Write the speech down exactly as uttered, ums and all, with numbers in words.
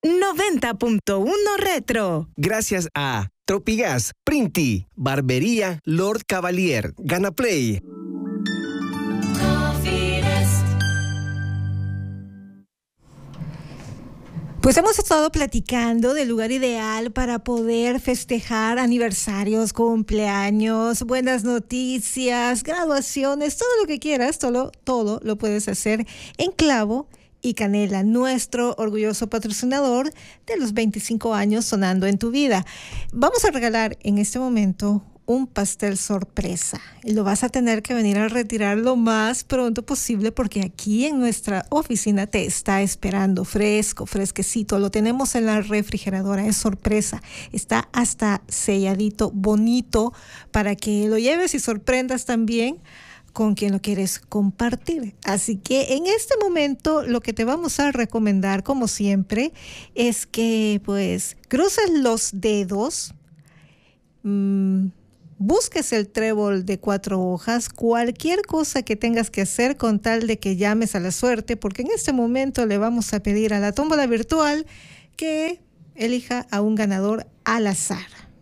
noventa punto uno Retro. Gracias a Tropigas, Printi, Barbería Lord Cavalier, Ganaplay. Pues hemos estado platicando del lugar ideal para poder festejar aniversarios, cumpleaños, buenas noticias, graduaciones, todo lo que quieras, todo, todo lo puedes hacer en Clavo y Canela, nuestro orgulloso patrocinador de los veinticinco años sonando en tu vida. Vamos a regalar en este momento un pastel sorpresa y lo vas a tener que venir a retirar lo más pronto posible porque aquí en nuestra oficina te está esperando fresco, fresquecito, lo tenemos en la refrigeradora, es sorpresa, está hasta selladito, bonito para que lo lleves y sorprendas también con quien lo quieres compartir. Así que en este momento lo que te vamos a recomendar, como siempre, es que pues cruces los dedos, mmm, busques el trébol de cuatro hojas, cualquier cosa que tengas que hacer con tal de que llames a la suerte, porque en este momento le vamos a pedir a la tómbola virtual que elija a un ganador al azar.